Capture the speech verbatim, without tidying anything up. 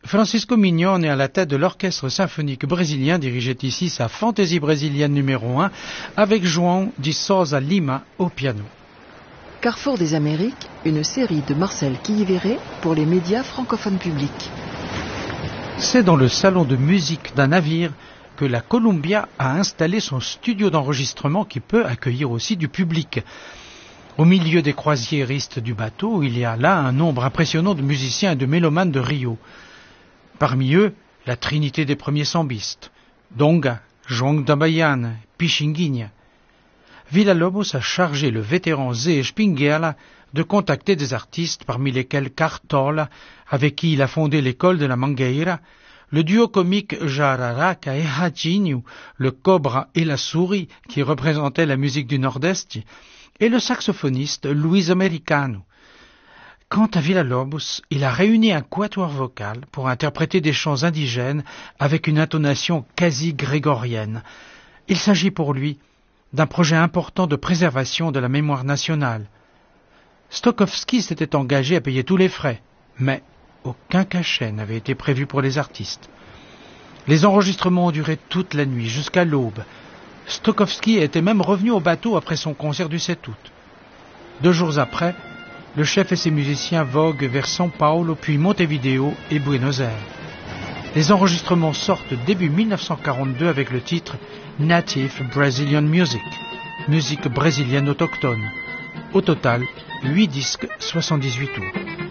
Francisco Mignone est à la tête de l'orchestre symphonique brésilien, dirigeait ici sa fantaisie brésilienne numéro un avec João de Souza Lima au piano. Carrefour des Amériques, une série de Marcel Quilliveré pour les médias francophones publics. C'est dans le salon de musique d'un navire que la Columbia a installé son studio d'enregistrement qui peut accueillir aussi du public. Au milieu des croisiéristes du bateau, il y a là un nombre impressionnant de musiciens et de mélomanes de Rio. Parmi eux, la trinité des premiers sambistes, Donga, João da Baiana, Pixinguinha. Villa-Lobos a chargé le vétéran Zé Espinguela de contacter des artistes, parmi lesquels Cartola, avec qui il a fondé l'école de la Mangueira, le duo comique Jararaca et Ratinho, le cobra et la souris, qui représentaient la musique du Nord-Est, et le saxophoniste Luis Americano. Quant à Villa-Lobos, il a réuni un quatuor vocal pour interpréter des chants indigènes avec une intonation quasi grégorienne. Il s'agit pour lui d'un projet important de préservation de la mémoire nationale. Stokowski s'était engagé à payer tous les frais, mais aucun cachet n'avait été prévu pour les artistes. Les enregistrements ont duré toute la nuit, jusqu'à l'aube. Stokowski était même revenu au bateau après son concert du sept août. Deux jours après, le chef et ses musiciens voguent vers São Paulo, puis Montevideo et Buenos Aires. Les enregistrements sortent début mille neuf cent quarante-deux avec le titre Native Brazilian Music, musique brésilienne autochtone. Au total, huit disques, soixante-dix-huit tours.